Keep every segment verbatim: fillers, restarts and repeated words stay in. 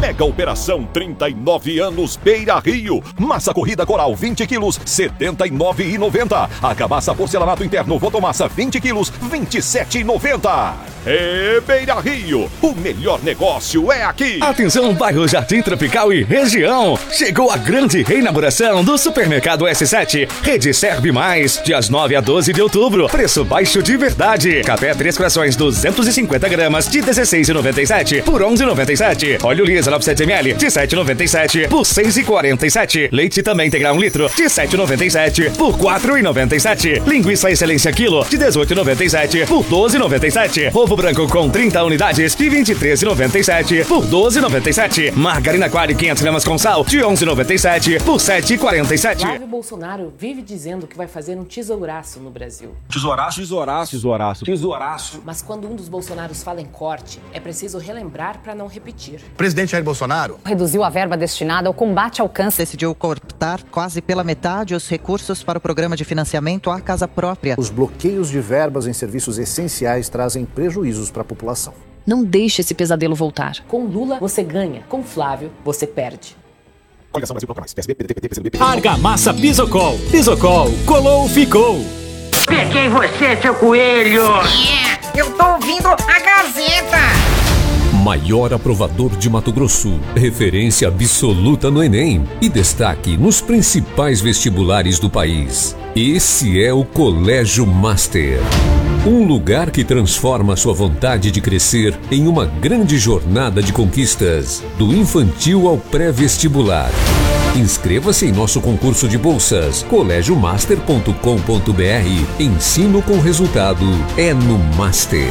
Mega Operação trinta e nove anos Beira Rio. Massa corrida Coral vinte quilos, setenta e nove reais e noventa centavos. Argamassa porcelanato interno Votomassa vinte quilos, vinte e sete reais e noventa centavos. É Beira Rio, o melhor negócio é aqui. Atenção, bairro Jardim Tropical e região. Chegou a grande reinauguração do Supermercado S sete. Rede Serve Mais, dias nove a doze de outubro. Preço baixo de verdade. Café três corações duzentos e cinquenta gramas de dezesseis reais e noventa e sete por onze reais e noventa e sete centavos. Óleo Lisa novecentos mililitros de sete reais e noventa e sete centavos por seis reais e quarenta e sete centavos. Leite também integral um litro de sete reais e noventa e sete centavos por quatro reais e noventa e sete centavos. Linguiça Excelência quilo de dezoito reais e noventa e sete centavos por doze reais e noventa e sete centavos. Ovo branco com trinta unidades de vinte e três reais e noventa e sete centavos por doze reais e noventa e sete centavos. Margarina Qualy quinhentas gramas com sal de onze reais e noventa e sete centavos por sete reais e quarenta e sete centavos. Flávio Bolsonaro vive dizendo que vai fazer um tesouraço no Brasil. Tesouraço, tesouraço, tesouraço, tesouraço. Mas quando um dos Bolsonaros fala em corte, é preciso relembrar para não repetir. O presidente Jair Bolsonaro reduziu a verba destinada ao combate ao câncer. Decidiu cortar quase pela metade os recursos para o programa de financiamento à casa própria. Os bloqueios de verbas em serviços essenciais trazem prejuízos para a população. Não deixe esse pesadelo voltar. Com Lula, você ganha. Com Flávio, você perde. Coligação Brasil Proclamais. P S B, P D T, P T, P C B. Argamassa Pisocol. Pisocol. Colou, ficou. Peguei você, seu coelho. Yeah, eu tô ouvindo a Gazeta. Maior aprovador de Mato Grosso, referência absoluta no Enem e destaque nos principais vestibulares do país. Esse é o Colégio Master. Um lugar que transforma sua vontade de crescer em uma grande jornada de conquistas, do infantil ao pré-vestibular. Inscreva-se em nosso concurso de bolsas, colégio master ponto com ponto br. Ensino com resultado é no Master.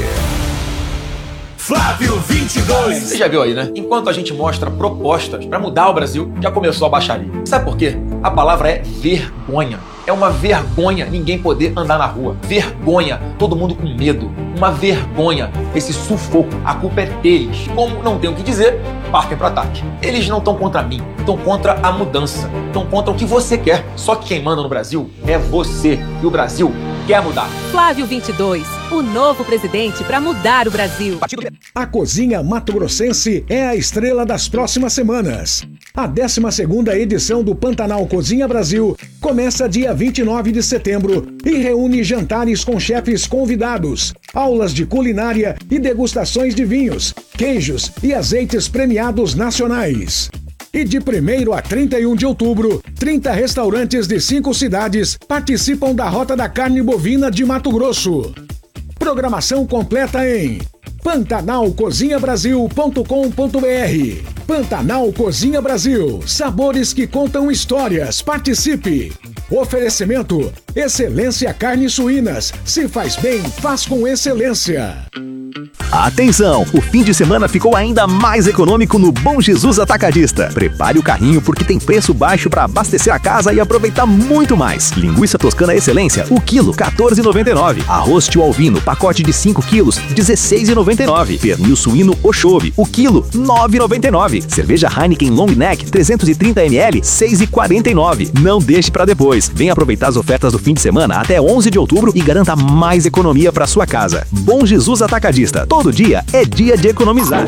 Flávio vinte e dois. Você já viu aí, né? Enquanto a gente mostra propostas para mudar o Brasil, já começou a baixaria. Sabe por quê? A palavra é vergonha. É uma vergonha ninguém poder andar na rua. Vergonha, todo mundo com medo. Uma vergonha, esse sufoco. A culpa é deles. Como não tem o que dizer, partem para ataque. Eles não estão contra mim, estão contra a mudança. Estão contra o que você quer. Só que quem manda no Brasil é você. E o Brasil quer mudar. Flávio vinte e dois, o novo presidente para mudar o Brasil. A Cozinha Mato Grossense é a estrela das próximas semanas. A décima segunda edição do Pantanal Cozinha Brasil começa dia vinte e nove de setembro e reúne jantares com chefes convidados, aulas de culinária e degustações de vinhos, queijos e azeites premiados nacionais. E de primeiro a trinta e um de outubro, trinta restaurantes de cinco cidades participam da Rota da Carne Bovina de Mato Grosso. Programação completa em pantanal cozinha brasil ponto com ponto br. Pantanal Cozinha Brasil, sabores que contam histórias. Participe! Oferecimento: Excelência Carnes Suínas. Se faz bem, faz com excelência. Atenção! O fim de semana ficou ainda mais econômico no Bom Jesus Atacadista. Prepare o carrinho porque tem preço baixo para abastecer a casa e aproveitar muito mais. Linguiça toscana Excelência, o quilo, quatorze reais e noventa e nove centavos. Arroz tio Alvino, pacote de cinco quilos, dezesseis reais e noventa e nove centavos. Pernil suíno Oxove, o quilo, nove reais e noventa e nove centavos. Cerveja Heineken Long Neck, trezentos e trinta mililitros, seis reais e quarenta e nove centavos. Não deixe para depois. Venha aproveitar as ofertas do fim de semana até onze de outubro e garanta mais economia para sua casa. Bom Jesus Atacadista. Todo dia é dia de economizar.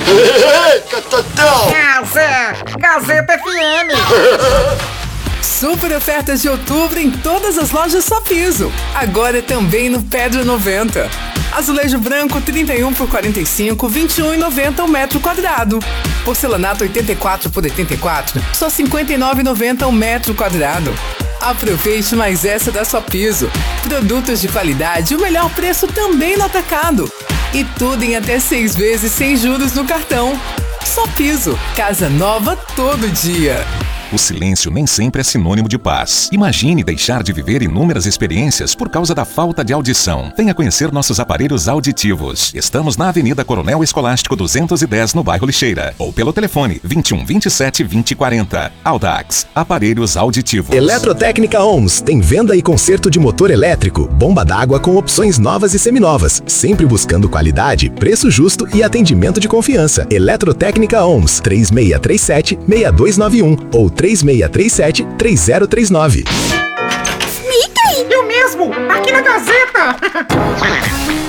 Gazeta, Gazeta F M. Super ofertas de outubro em todas as lojas Só Piso. Agora também no Pedra noventa. Azulejo branco trinta e um por quarenta e cinco, vinte e um reais e noventa centavos o metro quadrado. Porcelanato oitenta e quatro por oitenta e quatro, só cinquenta e nove reais e noventa centavos o metro quadrado. Aproveite mais essa da Só Piso. Produtos de qualidade e o melhor preço também no atacado. E tudo em até seis vezes sem juros no cartão. Só Piso. Casa nova todo dia. O silêncio nem sempre é sinônimo de paz. Imagine deixar de viver inúmeras experiências por causa da falta de audição. Venha conhecer nossos aparelhos auditivos. Estamos na Avenida Coronel Escolástico duzentos e dez, no bairro Lixeira. Ou pelo telefone vinte e um, vinte e sete, vinte, quarenta. Audax, aparelhos auditivos. Eletrotécnica O M S tem venda e conserto de motor elétrico, bomba d'água com opções novas e seminovas. Sempre buscando qualidade, preço justo e atendimento de confiança. Eletrotécnica O M S, três seis três sete, seis dois nove um ou três seis três sete, três zero três nove. Mickey! Eu mesmo! Aqui na Gazeta!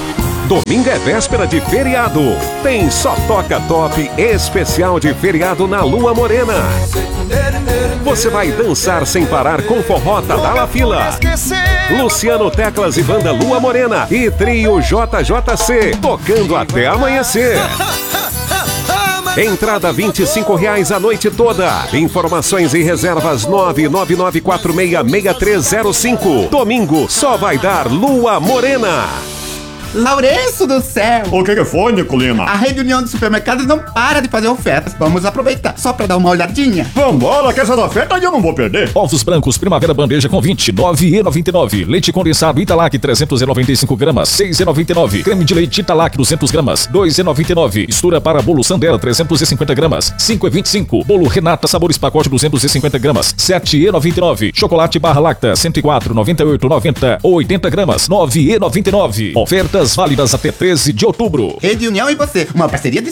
Domingo é véspera de feriado. Tem Só Toca Top especial de feriado na Lua Morena. Você vai dançar sem parar com forró Tadala Fila, Luciano Teclas e banda Lua Morena e trio J J C, tocando até amanhecer. Entrada vinte e cinco reais a noite toda. Informações e reservas nove nove nove quatro seis seis três zero cinco. Domingo só vai dar Lua Morena. Lourenço do céu! O que que foi, Nico Lima? A Rede União de Supermercados não para de fazer ofertas. Vamos aproveitar, só pra dar uma olhadinha. Vambora, que essa oferta aí eu não vou perder. Ovos brancos Primavera Bandeja com vinte, nove reais e noventa e nove centavos. Leite condensado Italac trezentos e noventa e cinco gramas, seis reais e noventa e nove centavos. Creme de leite Italac duzentas gramas, dois reais e noventa e nove centavos. Mistura para bolo Sandera trezentos e cinquenta gramas, cinco reais e vinte e cinco centavos. Bolo Renata Sabores Pacote duzentos e cinquenta gramas, sete reais e noventa e nove centavos. Chocolate Barra Lacta cento e quatro, noventa e oito, noventa ou oitenta gramas, nove reais e noventa e nove centavos. Ofertas válidas até treze de outubro. Rede União e você, uma parceria de